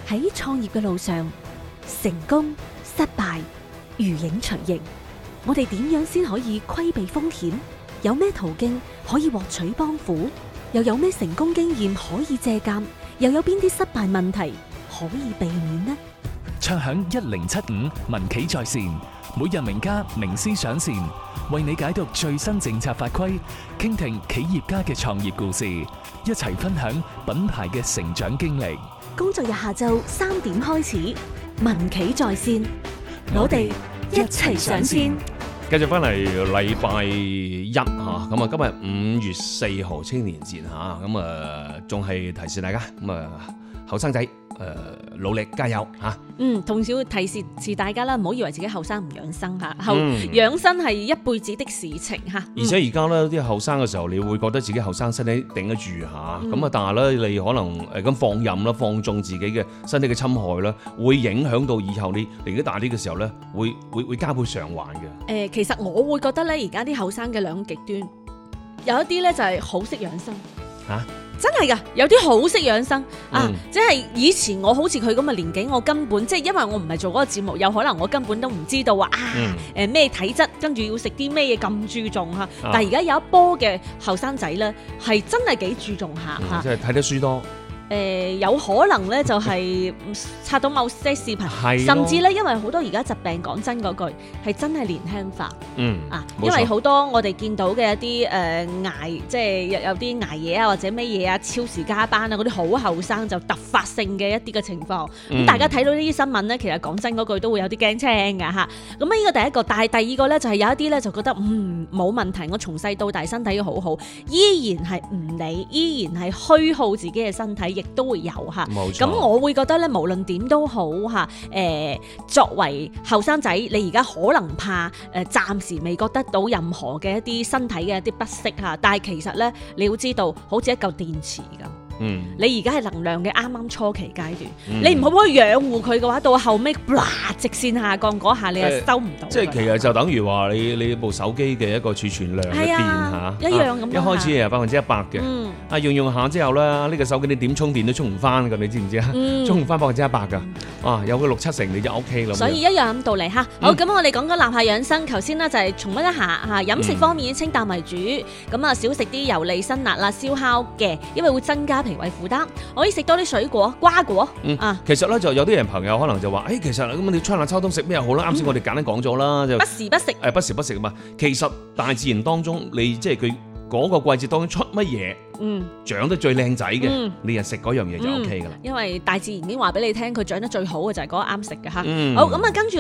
喺創業嘅路上，成功、失敗、如影隨形，我哋點樣先可以規避風險？有咩途徑可以獲取幫扶？又有咩成功經驗可以借鑑？又有邊啲失敗問題可以避免呢？ 暢享1075民企在線，每日名家名師上線，為你解讀最新政策法規，傾聽企業家嘅創業故事，一齊分享品牌嘅成長經歷。 工作日下晝3點開始，民企在線，我哋一齊上線。 繼續翻嚟禮拜一嚇，咁啊今日5月4號青年節嚇，咁啊仲係提示大家，咁啊後生仔努力加油嚇。 同時會提示大家啦，唔好以為自己後生唔養生嚇，養生係一輩子的事情嚇。 而且而家咧啲後生嘅時候，你會覺得自己後生身體頂得住嚇，咁啊但係咧你可能咁放任啦，放縱自己嘅身體嘅侵害啦，會影響到以後你年紀大啲嘅時候咧，會加倍償還嘅。 其實我會覺得咧，而家啲後生嘅兩個極端，有一啲咧就係好識養生嚇。 真係㗎，有啲好識養生啊！即係以前我好似佢咁嘅年紀，我根本即係因為我唔係做嗰個節目，有可能我根本都唔知道話咩體質，跟住要食啲咩嘢咁注重嚇。但係而家有一波嘅後生仔咧，係真係幾注重下嚇。 即係睇得書多。 有可能咧就係刷到某些視頻，甚至咧因為好多而家疾病，講真嗰句係真係年輕化。因為好多我哋見到嘅一啲捱，即係有啲捱夜啊，或者咩嘢啊，超時加班啊，嗰啲好後生就突發性嘅一啲嘅情況。咁大家睇到呢啲新聞咧，其實講真嗰句都會有啲驚青㗎嚇。咁呢個第一個，但係第二個咧就係有一啲咧就覺得冇問題，我從細到大身體好好，依然係唔理，依然係虛耗自己嘅身體。亦都會有嚇，咁我會覺得咧，無論點都好嚇，作為後生仔，你而家可能怕暫時未覺得到任何嘅一啲身體嘅一啲不適嚇，但係其實咧，你要知道，好似一嚿電池咁。你而家係能量嘅啱啱初期階段，你唔好去養護佢嘅話，到後尾直線下降嗰下，你係收唔到。 即係其實就等於話你部手機嘅一個儲存量嘅電嚇， 一樣咁。 一開始係100%嘅，用下之後咧，呢個手機你點充電都充唔翻㗎，你知唔知啊？充唔翻100%㗎，有個6-7成你就 OK 啦。 所以一樣咁道理嚇。好，咁我哋講緊立下養生，頭先呢就係重溫一下嚇飲食方面清淡為主，咁啊少食啲油膩辛辣啦、燒烤嘅，因為會增加脾胃負擔，可以食多啲水果、瓜果。 其實咧就有啲人朋友可能就話，其實咁你春夏秋冬食咩好啦？啱先我哋簡單講咗啦，就不時不食， 不時不食嘛。其實大自然當中，你即係佢嗰個季節當中出乜嘢，長得最靚仔嘅，你就食嗰樣嘢就 OK 噶啦。 因為大自然已經話俾你聽，佢長得最好嘅就係嗰個啱食嘅嚇。好，咁啊跟住。